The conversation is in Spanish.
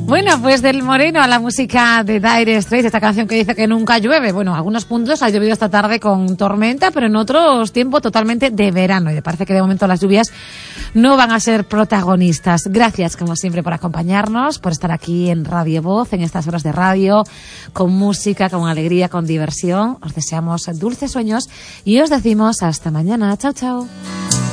Bueno, pues del Moreno a la música de Dire Straits, esta canción que dice que nunca llueve. Bueno, en algunos puntos ha llovido esta tarde con tormenta, pero en otros tiempo totalmente de verano. Y me parece que de momento las lluvias no van a ser protagonistas. Gracias, como siempre, por acompañarnos, por estar aquí en Radio Voz, en estas horas de radio, con música, con alegría, con diversión. Os deseamos dulces sueños y os decimos hasta mañana. Chao, chao.